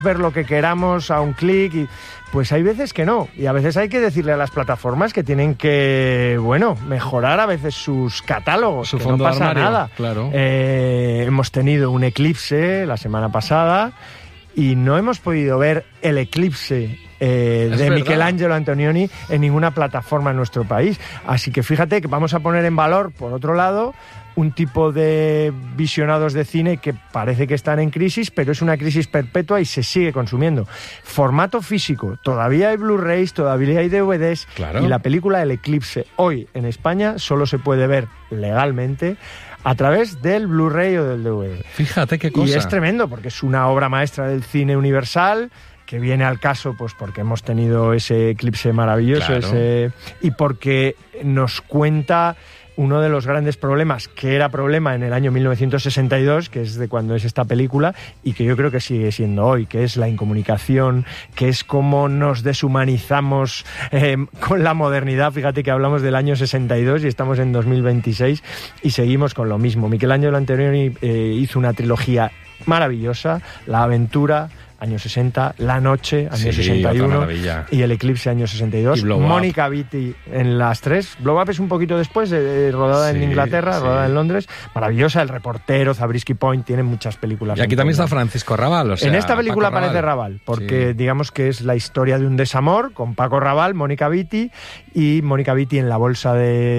ver lo que queramos a un clic y pues hay veces que no, y a veces hay que decirle a las plataformas que tienen que, bueno, mejorar a veces sus catálogos, su que fondo no pasa armario, nada. claro. Hemos tenido un eclipse la semana pasada y no hemos podido ver el eclipse de Michelangelo Antonioni en ninguna plataforma en nuestro país. Así que fíjate que vamos a poner en valor, por otro lado, un tipo de visionados de cine que parece que están en crisis, pero es una crisis perpetua y se sigue consumiendo. Formato físico, todavía hay Blu-rays, todavía hay DVDs, claro. Y la película El Eclipse hoy en España solo se puede ver legalmente a través del Blu-ray o del DVD. Fíjate qué cosa. Y es tremendo porque es una obra maestra del cine universal que viene al caso pues porque hemos tenido ese eclipse maravilloso, claro. Y porque nos cuenta uno de los grandes problemas, que era problema en el año 1962, que es de cuando es esta película, y que yo creo que sigue siendo hoy, que es la incomunicación, que es cómo nos deshumanizamos con la modernidad. Fíjate que hablamos del año 62 y estamos en 2026 y seguimos con lo mismo. Michelangelo Antonioni hizo una trilogía maravillosa, La Aventura, año 60, La Noche, año 61, y El Eclipse, año 62. Mónica Vitti en las tres. Blow Up es un poquito después, rodada en Inglaterra, rodada en Londres. Maravillosa, El Reportero, Zabriskie Point, tiene muchas películas. Y aquí también está Francisco Raval. O sea, en esta película aparece Raval, porque digamos que es la historia de un desamor con Paco Raval, Mónica Vitti, y Mónica Vitti en la bolsa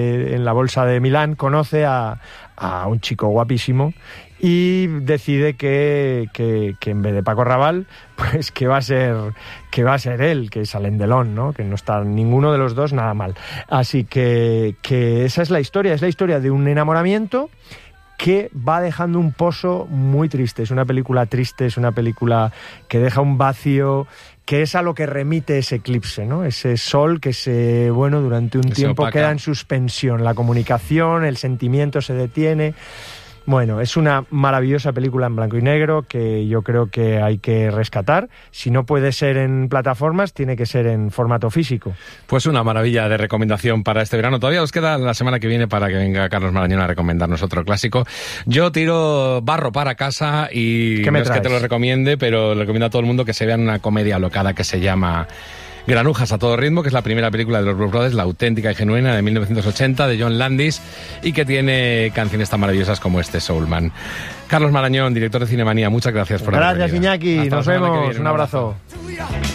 de Milán conoce a un chico guapísimo y decide que en vez de Paco Raval, pues que va a ser él, que es Alain Delon, ¿no? Que no está ninguno de los dos nada mal. Así que esa es la historia de un enamoramiento que va dejando un pozo muy triste. Es una película triste, es una película que deja un vacío, que es a lo que remite ese eclipse, ¿no? Ese sol que durante un tiempo queda en suspensión. La comunicación, el sentimiento se detiene. Bueno, es una maravillosa película en blanco y negro que yo creo que hay que rescatar. Si no puede ser en plataformas, tiene que ser en formato físico. Pues una maravilla de recomendación para este verano. Todavía os queda la semana que viene para que venga Carlos Marañón a recomendarnos otro clásico. Yo tiro barro para casa y no es que te lo recomiende, pero le recomiendo a todo el mundo que se vean una comedia alocada que se llama Granujas a todo ritmo, que es la primera película de los Blues Brothers, la auténtica y genuina de 1980 de John Landis, y que tiene canciones tan maravillosas como este Soulman. Carlos Marañón, director de Cinemanía, muchas gracias por haber venido. Gracias, Iñaki, nos vemos, un abrazo.